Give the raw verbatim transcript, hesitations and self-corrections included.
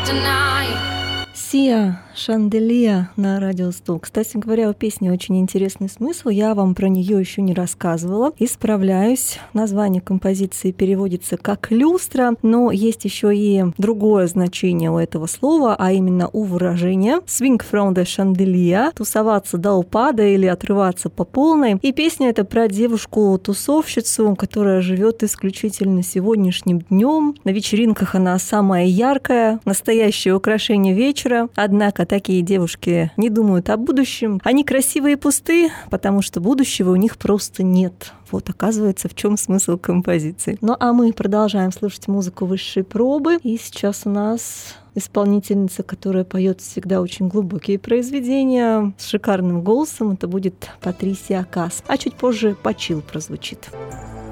Сия Шанделия на Радио сто. Кстати говоря, у песни очень интересный смысл. Я вам про нее еще не рассказывала. Исправляюсь. Название композиции переводится как люстра, но есть еще и другое значение у этого слова, а именно у выражения swing from the chandelier, тусоваться до упада или отрываться по полной. И песня эта про девушку-тусовщицу, которая живет исключительно сегодняшним днем. На вечеринках она самая яркая, настоящее украшение вечера. Однако такие девушки не думают о будущем. Они красивые и пусты, потому что будущего у них просто нет. Вот, оказывается, в чем смысл композиции. Ну а мы продолжаем слушать музыку высшей пробы. И сейчас у нас исполнительница, которая поет всегда очень глубокие произведения с шикарным голосом. Это будет Патрисия Каас. А чуть позже «Почил» прозвучит.